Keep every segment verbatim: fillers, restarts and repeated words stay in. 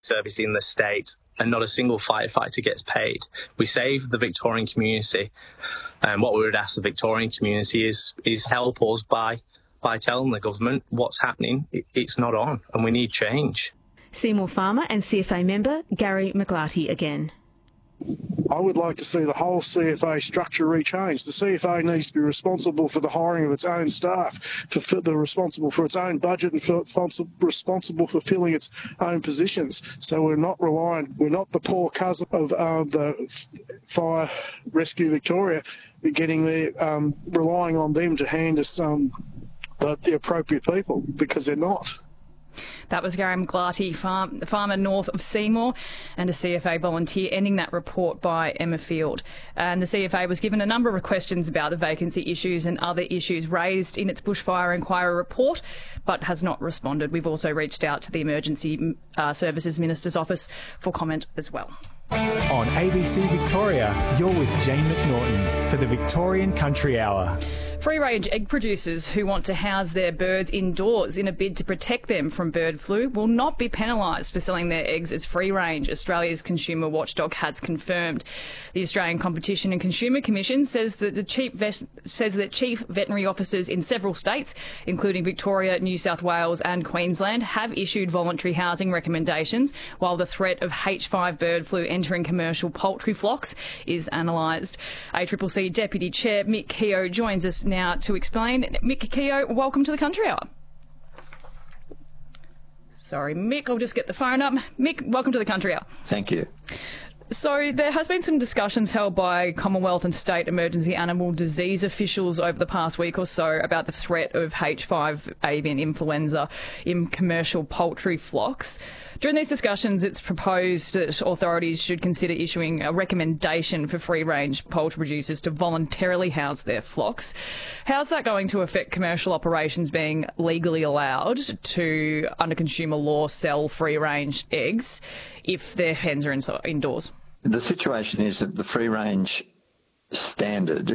service in the state, and not a single firefighter gets paid. We save the Victorian community, and what we would ask the Victorian community is is help us by by telling the government what's happening. It, it's not on, and we need change. Seymour farmer and C F A member Gary McGlarty again. I would like to see the whole C F A structure rechanged. The C F A needs to be responsible for the hiring of its own staff, for the responsible for its own budget, and for, responsible for filling its own positions. So we're not reliant, we're not the poor cousin of um, the Fire Rescue Victoria, getting there, um, relying on them to hand us um, the, the appropriate people, because they're not. That was Gary McGlarty, farm, farmer north of Seymour, and a C F A volunteer, ending that report by Emma Field. And the C F A was given a number of questions about the vacancy issues and other issues raised in its bushfire inquiry report, but has not responded. We've also reached out to the Emergency uh, Services Minister's office for comment as well. On A B C Victoria, you're with Jane McNaughton for the Victorian Country Hour. Free-range egg producers who want to house their birds indoors in a bid to protect them from bird flu will not be penalised for selling their eggs as free-range, Australia's consumer watchdog has confirmed. The Australian Competition and Consumer Commission says that the chief vet- says that chief veterinary officers in several states, including Victoria, New South Wales and Queensland, have issued voluntary housing recommendations, while the threat of H five bird flu entering commercial poultry flocks is analysed. A C C C Deputy Chair Mick Keogh joins us now to explain. Mick Keogh, welcome to the Country Hour. Sorry, Mick, I'll just get the phone up. Mick, welcome to the Country Hour. Thank you. So there has been some discussions held by Commonwealth and state emergency animal disease officials over the past week or so about the threat of H five avian influenza in commercial poultry flocks. During these discussions, it's proposed that authorities should consider issuing a recommendation for free-range poultry producers to voluntarily house their flocks. How's that going to affect commercial operations being legally allowed to, under consumer law, sell free-range eggs if their hens are in- indoors? The situation is that the free-range standard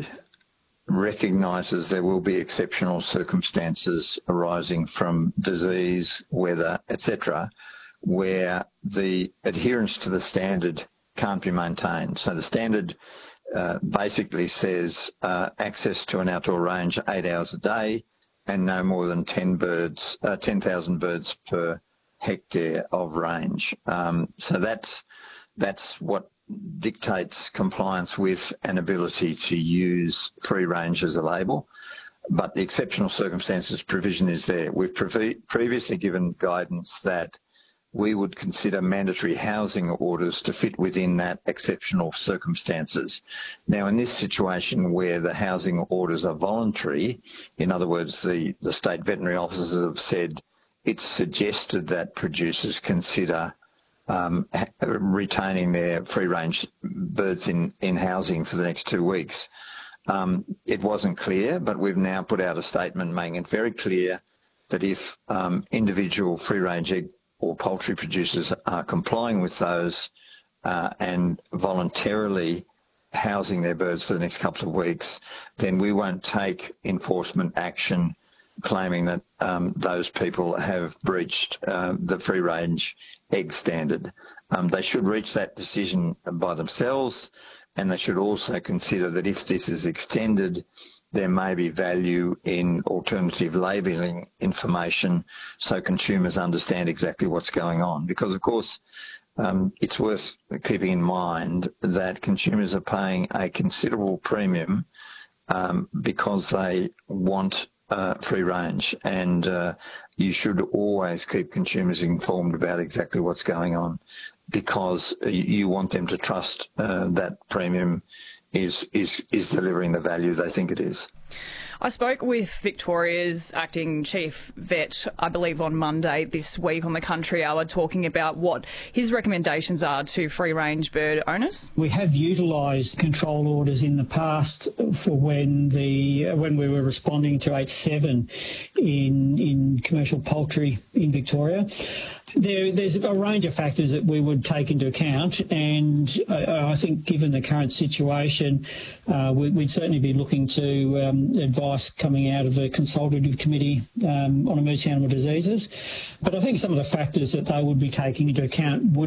recognises there will be exceptional circumstances arising from disease, weather, et cetera, where the adherence to the standard can't be maintained. So the standard uh, basically says uh, access to an outdoor range eight hours a day and no more than ten birds, uh, ten thousand birds per hectare of range. Um, so that's that's what dictates compliance with an ability to use free range as a label. But the exceptional circumstances provision is there. We've pre- previously given guidance that we would consider mandatory housing orders to fit within that exceptional circumstances. Now, in this situation where the housing orders are voluntary, in other words, the, the state veterinary officers have said it's suggested that producers consider um, ha- retaining their free-range birds in, in housing for the next two weeks. Um, it wasn't clear, but we've now put out a statement making it very clear that if um, individual free-range egg or poultry producers are complying with those uh, and voluntarily housing their birds for the next couple of weeks, then we won't take enforcement action claiming that um, those people have breached uh, the free-range egg standard. Um, they should reach that decision by themselves, and they should also consider that if this is extended, there may be value in alternative labelling information so consumers understand exactly what's going on. Because, of course, um, it's worth keeping in mind that consumers are paying a considerable premium um, because they want uh, free range, and uh, you should always keep consumers informed about exactly what's going on, because you want them to trust uh, that premium is is is delivering the value they think it is. I spoke with Victoria's acting chief vet, I believe, on Monday this week on the Country Hour, talking about what his recommendations are to free-range bird owners. We have utilised control orders in the past for when the when we were responding to H seven in in commercial poultry in Victoria. There, there's a range of factors that we would take into account, and I, I think given the current situation, uh, we, we'd certainly be looking to um, advice coming out of the Consultative Committee um, on Emergency Animal Diseases. But I think some of the factors that they would be taking into account would